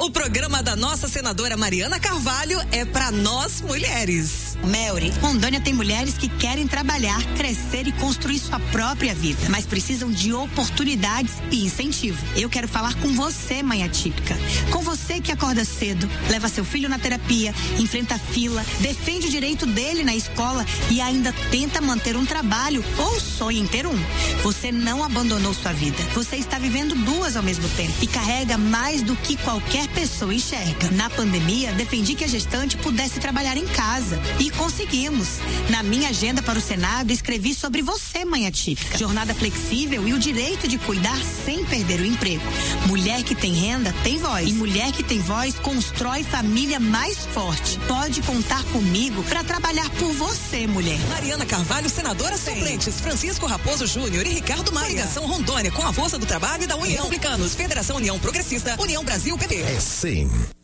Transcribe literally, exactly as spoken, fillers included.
O programa da nossa senadora Mariana Carvalho é para nós mulheres. Melry, Rondônia tem mulheres que querem trabalhar, crescer e construir sua própria vida, mas precisam de oportunidades e incentivo. Eu quero falar com você, mãe atípica. Com você que acorda cedo, leva seu filho na terapia, enfrenta a fila, defende o direito dele na escola e ainda tenta manter um trabalho ou sonha em ter um. Você não abandonou sua vida. Você está vivendo duas ao mesmo tempo e carrega mais do que qualquer pessoa enxerga. Na pandemia, defendi que a gestante pudesse trabalhar em casa e conseguimos. Na minha agenda para o Senado, escrevi sobre você, mãe atípica. Jornada flexível e o direito de cuidar sem perder o emprego. Mulher que tem renda tem voz. E mulher que tem voz constrói família mais forte. Pode contar comigo para trabalhar por você, mulher. Mariana Carvalho, senadora suplentes, Francisco Raposo Júnior e Ricardo Maia. Ligação Rondônia com a força do trabalho da União Republicanos, Federação União Progressista, União Brasil P P. É sim.